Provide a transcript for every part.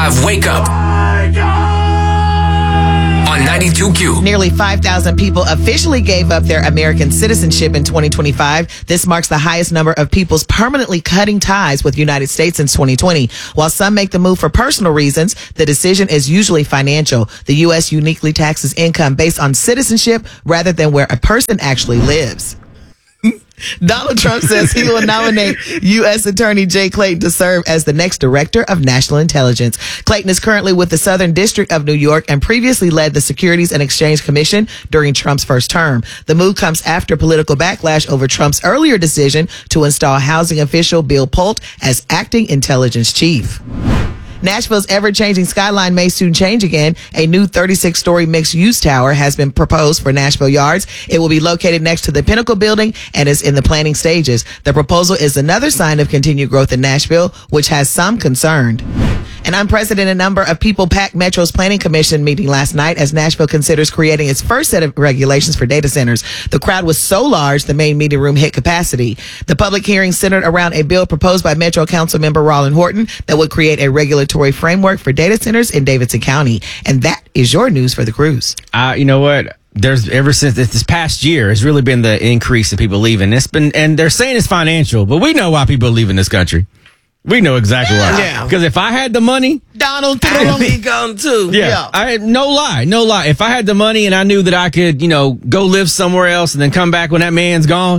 5 Wake Up on 92Q. Nearly 5,000 people officially gave up their American citizenship in 2025. This marks the highest number of people's permanently cutting ties with the United States since 2020. While some make the move for personal reasons, the decision is usually financial. The U.S. uniquely taxes income based on citizenship rather than where a person actually lives. Donald Trump says he will nominate U.S. Attorney Jay Clayton to serve as the next Director of National Intelligence. Clayton is currently with the Southern District of New York and previously led the Securities and Exchange Commission during Trump's first term. The move comes after political backlash over Trump's earlier decision to install housing official Bill Pult as acting intelligence chief. Nashville's ever-changing skyline may soon change again. A new 36-story mixed-use tower has been proposed for Nashville Yards. It will be located next to the Pinnacle building and is in the planning stages. The proposal is another sign of continued growth in Nashville, which has some concerned. An unprecedented number of people packed Metro's Planning Commission meeting last night as Nashville considers creating its first set of regulations for data centers. The crowd was so large, the main meeting room hit capacity. The public hearing centered around a bill proposed by Metro Council member Roland Horton that would create a regulatory framework for data centers in Davidson County. And that is your news for the cruise. You know what? There's ever since this past year, it's really been the increase in people leaving. And they're saying it's financial, but we know why people are leaving this country. We know exactly why. Yeah. Because if I had the money, Donald I'd Trump. be gone too. yeah. No lie. If I had the money and I knew that I could, go live somewhere else and then come back when that man's gone,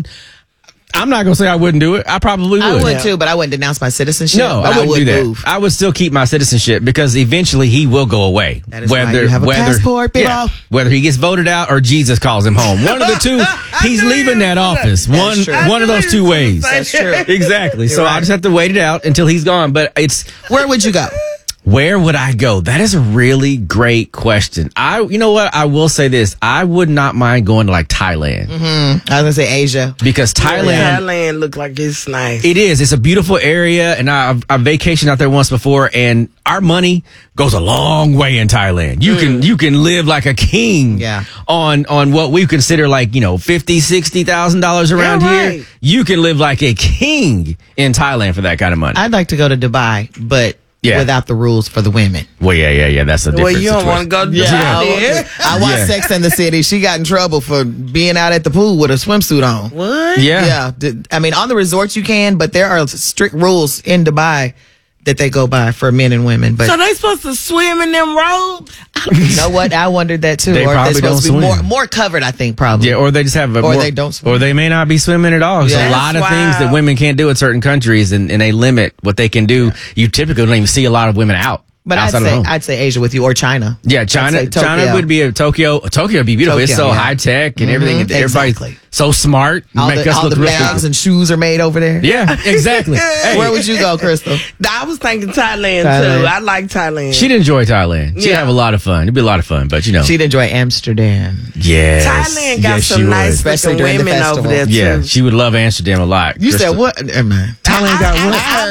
I'm not going to say I wouldn't do it. I probably would. I would too, but I wouldn't denounce my citizenship. No, but I wouldn't do that. Move. I would still keep my citizenship because eventually he will go away. That is why you have a passport, people. Whether he gets voted out or Jesus calls him home. One of the two, he's leaving that office. One of those two ways. That's true. Exactly. So I just have to wait it out until he's gone. But Where would you go? Where would I go? That is a really great question. You know what? I will say this. I would not mind going to like Thailand. I was going to say Asia. Because Thailand look like it's nice. It is. It's a beautiful area. And I've vacationed out there once before. And our money goes a long way in Thailand. You can live like a king on what we consider like, $50,000, $60,000 around here. You can live like a king in Thailand for that kind of money. I'd like to go to Dubai, but without the rules for the women. Well, yeah. That's a different Well, you don't want to go to Dubai. I watched Sex and the City. She got in trouble for being out at the pool with a swimsuit on. What? Yeah. I mean, on the resorts you can, but there are strict rules in Dubai that they go by for men and women. But So they supposed to swim in them robes? you know what? I wondered that too. They or probably they're supposed to don't be swim. more covered, I think, probably. Yeah, or they just have they don't swim. Or they may not be swimming at all. There's a lot of things that women can't do in certain countries, and they limit what they can do. You typically don't even see a lot of women out. But I'd say Asia with you, or China. Yeah, China would be Tokyo. Tokyo would be beautiful. It's so high tech and everything. Everybody's so smart. All the bags and shoes are made over there. Yeah, exactly. Hey, where would you go, Crystal? I was thinking Thailand too. I like Thailand. She'd enjoy Thailand. She'd have a lot of fun. It'd be a lot of fun, but she'd enjoy Amsterdam. Yes. Thailand got some nice looking women over there too. Yeah, she would love Amsterdam a lot. You said what? Thailand got what?